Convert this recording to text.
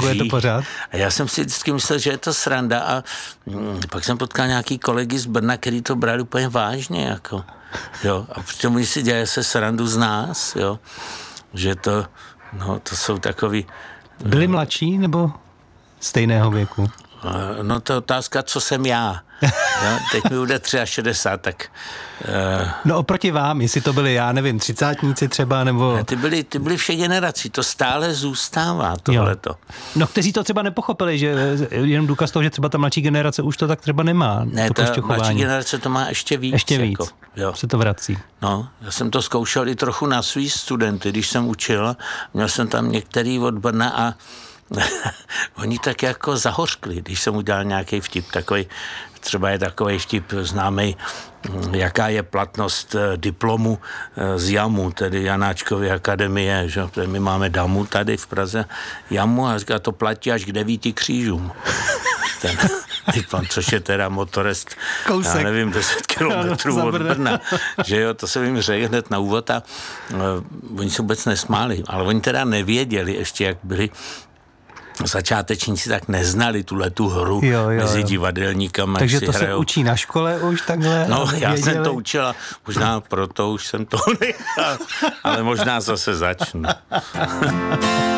funguje to pořád? A já jsem si vždycky myslel, že je to sranda a pak jsem potkal nějaký kolegy z Brna, který to brali úplně vážně, jako, jo. A přitom oni si dělají se srandu z nás, jo. Že to, no, to jsou takový... Byli mladší nebo stejného věku? No to je otázka, co jsem já. No, teď mi bude 63, tak... No oproti vám, jestli to byli, já nevím, třicátníci třeba, nebo... Ty byly všech generací, to stále zůstává, tohleto. No, kteří to třeba nepochopili, že jenom důkaz toho, že třeba ta mladší generace už to tak třeba nemá. Ne, ta mladší generace to má ještě víc. Ještě víc, jako, jo. Se to vrací. No, já jsem to zkoušel i trochu na svý studenty, když jsem učil, měl jsem tam některý od Brna a oni tak jako zahořkli, když jsem udělal nějaký vtip, takový, třeba je takový vtip známý, jaká je platnost diplomu z JAMu, tedy Janáčkovy akademie, že? My máme DAMu tady v Praze, JAMu a říká, to platí až k 9 křížům. Ten diplom, což je teda motorest, kousek. Já nevím, 10 kilometrů od Brna, že jo, to jsem jim řekl hned na úvod a oni se vůbec nesmáli, ale oni teda nevěděli ještě, jak byli začátečníci, tak neznali tu hru mezi divadelníkama. Takže to hrajou. Se učí na škole už takhle? No, já jsem to učila, možná proto už jsem to nechal, ale možná zase začnu.